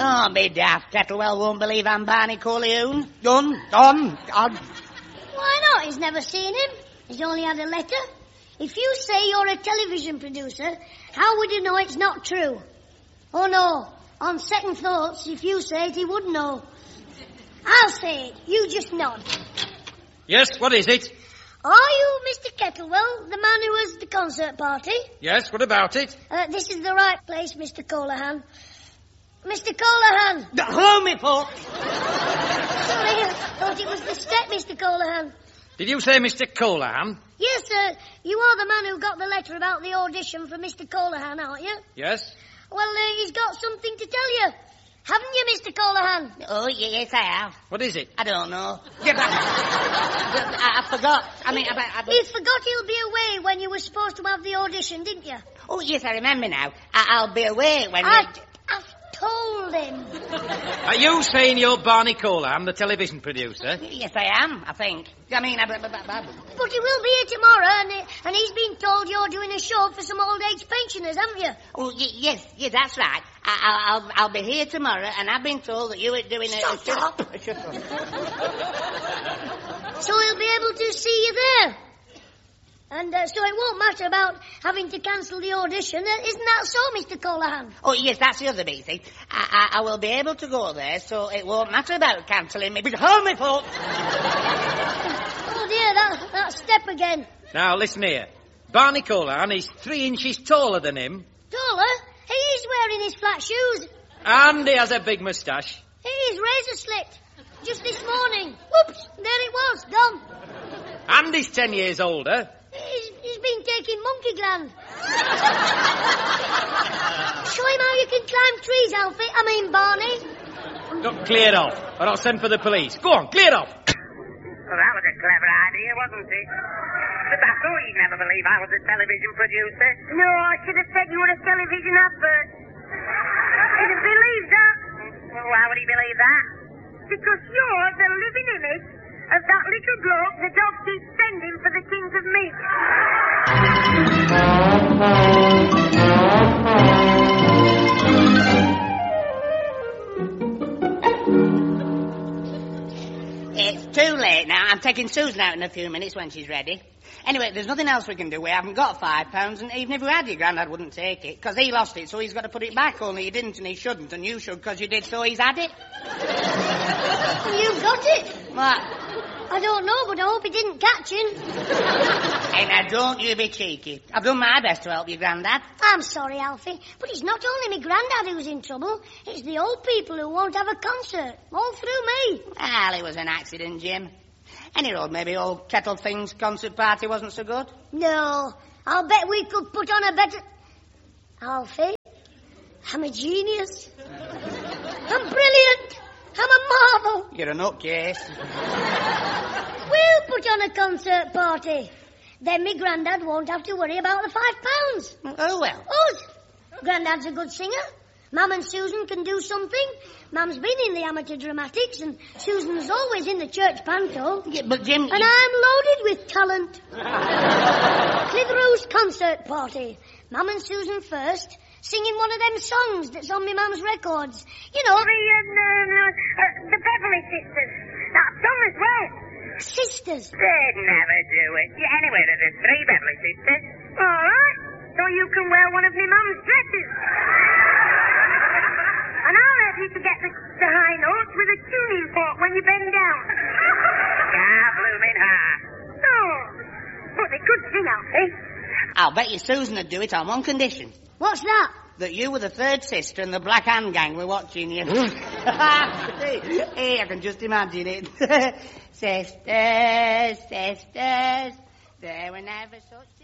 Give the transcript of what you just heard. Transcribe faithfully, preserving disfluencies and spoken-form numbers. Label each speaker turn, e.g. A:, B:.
A: Oh, me daft. Kettlewell won't believe I'm Barney Corleone. Done, done, done.
B: Why not? He's never seen him. He's only had a letter. If you say you're a television producer, how would you know it's not true? Oh, no. On second thoughts, if you say it, he would know. I'll say it. You just nod.
C: Yes, what is it?
B: Are you Mister Kettlewell, the man who was at the concert party?
C: Yes, what about it?
B: Uh, this is the right place, Mister Colahan. Mister Colahan!
A: Hello, me folks!
B: Sorry, I thought it was the step, Mister Colahan.
C: Did you say Mister Colahan?
B: Yes, sir. You are the man who got the letter about the audition for Mister Colahan, aren't you?
C: Yes.
B: Well, uh, he's got something to tell you. Haven't you, Mister Colahan?
A: Oh, yes, I have.
C: What is it?
A: I don't know. Yeah, but, I, I forgot. I mean, I, I, I...
B: You forgot he'll be away when you were supposed to have the audition, didn't you?
A: Oh, yes, I remember now. I, I'll be away when...
B: I,
A: we...
B: I've told him.
C: Are you saying you're Barney Colahan, the television producer?
A: Yes, I am, I think. I mean, I... I, I, I...
B: But he will be here tomorrow, and, uh, and he's been told you're doing a show for some old-age pensioners, haven't you?
A: Oh, y- yes, yes, that's right. I, I'll, I'll, I'll be here tomorrow, and I've been told that you were doing a...
B: Shut
A: a,
B: up!
A: Shut up.
B: So he'll be able to see you there. And uh, so it won't matter about having to cancel the audition. Uh, isn't that so, Mister Colahan?
A: Oh, yes, that's the other bit, see. I, I, I will be able to go there, so it won't matter about cancelling me. But hold me, folks!
B: Oh, dear, that, that step again.
C: Now, listen here. Barney Colahan is three inches taller than him.
B: Taller? He is wearing his flat shoes.
C: And he has a big moustache.
B: He is razor slit. Just this morning. Whoops, there it was, gone.
C: And he's ten years older.
B: He's, he's been taking monkey gland. Show him how you can climb trees, Alfie. I mean, Barney.
C: Look, clear off, or I'll send for the police. Go on, clear off.
D: Well, that was a clever idea, wasn't it? But I thought you'd never believe I was a television producer.
B: No, I should have said you were a television advert. He'd have believed that.
D: Well, why would he believe that?
B: Because you're the living image of that little bloke the dog keeps sending for the tins of meat.
A: It's too late now. I'm taking Susan out in a few minutes when she's ready. Anyway, there's nothing else we can do. We haven't got five pounds, and even if we had, your granddad wouldn't take it, because he lost it, so he's got to put it back, only he didn't, and he shouldn't, and you should, because you did, so he's had it.
B: You got it?
A: What?
B: I don't know, but I hope he didn't catch him.
A: Hey, now, don't you be cheeky. I've done my best to help you, Grandad.
B: I'm sorry, Alfie, but it's not only me granddad who's in trouble. It's the old people who won't have a concert. All through me.
A: Well, it was an accident, Jim. Any road, maybe old Kettle Thing's concert party wasn't so good.
B: No, I'll bet we could put on a better... Alfie, I'm a genius. I'm brilliant. I'm a marvel.
A: You're a nutcase.
B: We'll put on a concert party. Then me granddad won't have to worry about the five pounds.
A: Oh, well.
B: Us. Granddad's a good singer. Mum and Susan can do something. Mum's been in the amateur dramatics, and Susan's always in the church panto.
A: Yeah, but Jim...
B: And
A: you...
B: I'm loaded with talent. Clitheroe's concert party. Mum and Susan first, singing one of them songs that's on me mum's records. You know...
D: The, um, uh, the Beverly Sisters. That song as well.
B: Sisters.
D: They'd never do it. Yeah, anyway, there's three Beverly Sisters.
B: All right. So you can wear one of me mum's dresses. And I'll help you to get the, the high notes with a tuning fork when you bend down.
D: Ah, blooming heart.
B: Oh, but they could sing, Alfie.
A: I'll bet you Susan would do it on one condition.
B: What's that?
A: That you were the third sister and the Black Hand Gang were watching you. Hey, I can just imagine it. Sisters, sisters, there were never such...